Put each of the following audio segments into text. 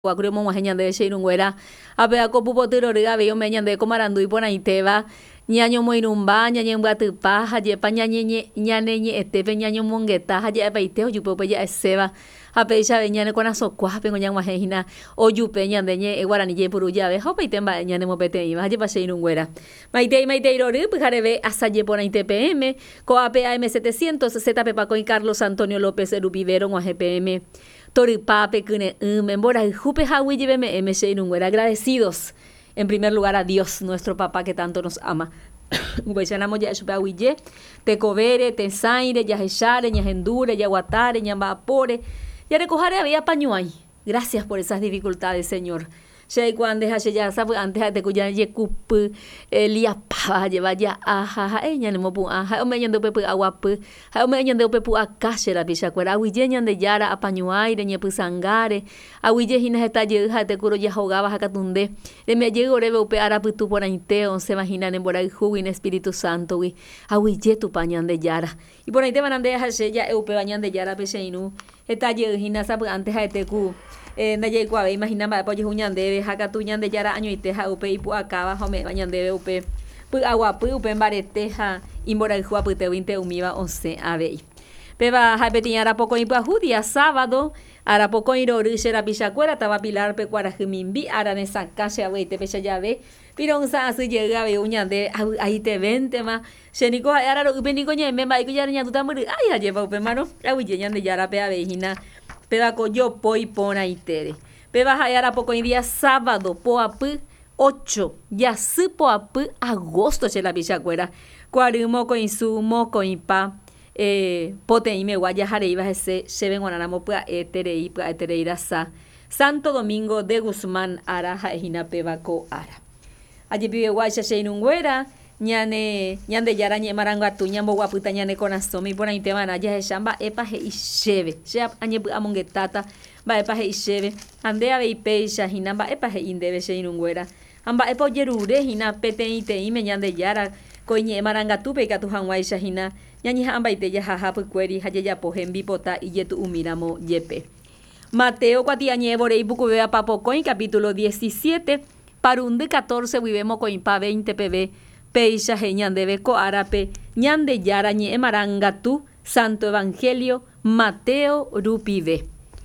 Guacuremo Mahañande de Shirunguera, Apeaco Pupotiro Riga, Bello Meñan de Comarandu y Ponaiteva, Ñaño Moirumba, Ñaño Guatupa, Hayepa Ñañe, Estepe Ñaño Mongueta, Hayepa Iteo, Yupope ya Seba, Apecha Beñane con Azocua, Pengoñan Majina, o Yupeñan de Guaranille Puruya, Hope Temba, Ñane Mopete, Hayepa Shirunguera. Maiteiro Rip, Jarebe, Asaye TPM, Coapam 700, ZP Paco y Carlos Antonio López Rupivero, GPM. Toripape, Kune, Membora, Jupe Hawi, lleveme, agradecidos en primer lugar a Dios, nuestro papá que tanto nos ama. Ubechanamo ya Jupe Hawi, te covere, te saire, ya hechare, ya endure, ya guatare, ya vapore, ya recojare había pañuay. Gracias por esas dificultades, Señor. Cuando ya sabe antes de cuya yecup lia pa lleva ya aja ella no pu aja o me yendo pepu aguapu o me yendo pepu akashe la pisha cuera huyeñan de yara apañuay de ñepu sangare a huye hina está yeja te curo ya jugaba jacatunde de me llego rebe upe ara putu por ainte on se imaginan en borai juguin Espíritu Santo wi a huye tu pañan de yara y por ainte van de hashe ya upe bañan de yara pecheinu está yehina sabe antes de tecu Naye Guave, imaginaba apoyo uñan debe, jacatuñan de yara año y teja upe y puacaba, home, bañan debe upe, aguapu, upe en bareteja, y moral juapute, vinte umiva, 11 abey. Peba, japetiñara poco y día sábado, ara poco y rorishera pichacuera, taba pilar pecuara jimimbi, ara en esa calle abey, te pecha llave, pironza así llega, ve uñan de ahí te vente más, xenico, ara lo upe ni coña, me va y cuya tu tamuri, ay, lleva upe mano, la huyeñan de yara pea vejina. Peba coyo poi pona itere. Peba hayara poco en día sábado poapu 8 ya su poapu agosto che la pichacuera. Cuarimo con su moco pa pote y me guaya jareiva ese se ven guanamo pua etereira sa. Santo Domingo de Guzmán ara jaejina peba co ara. Allí vive guaya sheinunguera. Ñane yara ñemaranga tu ñambo guaputa ñane con asomi por ahí te van allá de chamba epaje y cheve ya añe amongetata va epaje y cheve ande a veipe hinamba epaje indebe sheinunguera amba epo yerure hina pete ite ime ñande yara coñe maranga tu peka tu hanwai shahina ñañi amba ite ya jaja puqueri haye ya pojen bipota y yetu umiramo yepe Mateo cuatiañe borei bucubea papocoin capítulo 17 parunde 14 vivemos coimpa 20 pb Peisha Heñan de Beco Árape, Ñan de Yarañe Marangatu, Santo Evangelio, Mateo Rupive.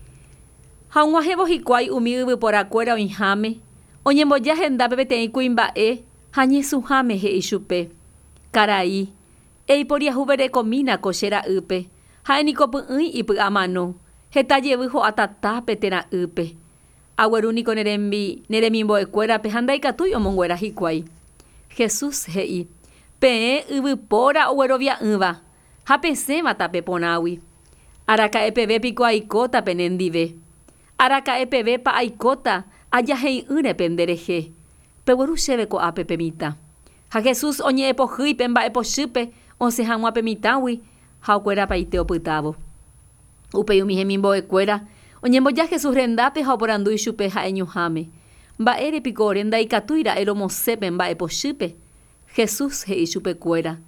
Hanguajebo Hikwai Umibe por acuera o injame, Oñemboya Henda Bebete y Cuimbae, Hañe Sujame He Ishupe, Caraí, Eiporia Jubere Comina Cochera Upe, Haenico Pui y Amano, Hetaye Bujo Atata Petera Upe, Aguerúnico Neremimbo Ecuera, Pejanda y Catuyo Monguera Hikwai. Jesús hei pe pora oerovia uva hapese mata peponawi araka epv pico aikota penendive araka epv pa aikota aya hei ure pendereje peweru cheve ko apepemita ha Jesús oñe epohy pemba eposhype onse hag̃ua pemitawi ha okuera paite opytávo upe umi hemimbo ekuera oñemboja Jesús rendápe ha oporandúi chupe ha'e ñuhãme mba'ére piko renda ikatuira eromosépe mba'e pochype Jesús he'i chupe kuéra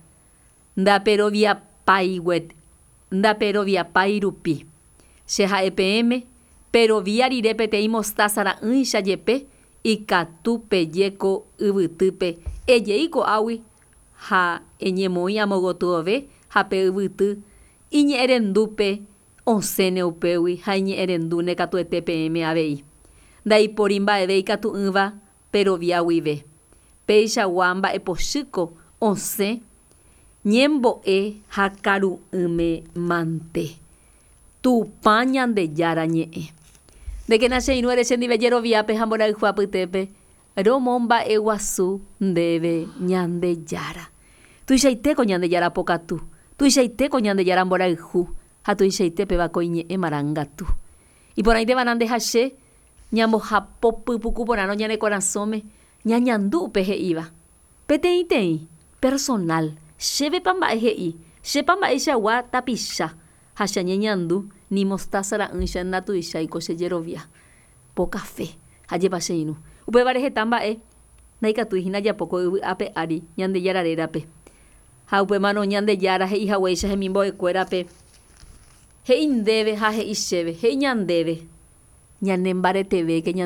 ndaperovia pai rupi che ha'epm perovia rire peteĩ mostaza ra'ỹicha jepe ikatúpe jeko yvytýpe ejeiko águi ha eñemoĩ amogotove ha pe yvyty iñe'ẽrendúpe osẽne upégui ha iñe'ẽrendúne katuete PM avei ndaipóri mba'eve ikatu ýva perovia guive péichagua mba'epochýko osẽ ñembo'e ha karu'ỹme mante Tupã Ñandejára ñe'ẽ ndékena cheirũ erechendive jeroviápe ha mborayhu apytépe romomba'e guasu ndéve Ñandejára tuichaitéko Ñandejára pokatu tuichaitéko Ñandejára mborayhu ha tuichaitépe koiñe'ẽ marangatu iporãiteva nandehache ñambohapopy puku porãrõ ñane korasõme ñañandúpe he'íva peteĩteĩ personal chévepa mba'e he'i chépa mba'eichagua tapicha ha cheañeñandu ni mostaza ra'ỹicha ndatuicháiko che jerovia po kafe ha jepa cheirũ upévare heta mba'e ndaikatuihína japóko yvy'ápe ári Ñandejára rérape ha upémarõ Ñandejára he'ihaguéicha hemimbo'ekuérape he'i ndéve ha he'i chéve he'i ñandéve ñanembaretevéke